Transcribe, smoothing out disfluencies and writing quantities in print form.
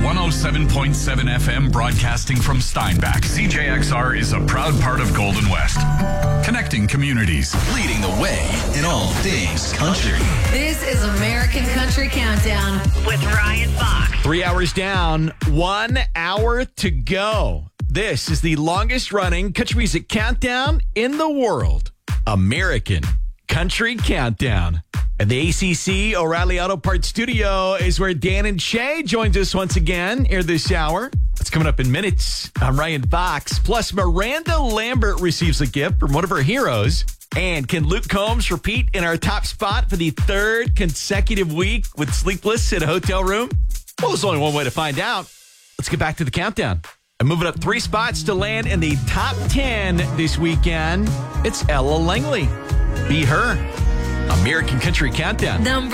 107.7 FM broadcasting from Steinbach. CJXR is a proud part of Golden West. Connecting communities. Leading the way in all things country. This is American Country Countdown with Ryan Fox. 3 hours down, 1 hour to go. This is the longest running country music countdown in the world. American Country Countdown. At the ACC O'Reilly Auto Parts Studio is where Dan and Shay joins us once again here this hour. It's coming up in minutes. I'm Ryan Fox. Plus, Miranda Lambert receives a gift from one of her heroes. And can Luke Combs repeat in our top spot for the third consecutive week with Sleepless in a hotel room? Well, there's only one way to find out. Let's get back to the countdown. And moving up 3 spots to land in the top 10 this weekend, it's Ella Langley. Be Her. American Country Countdown. Number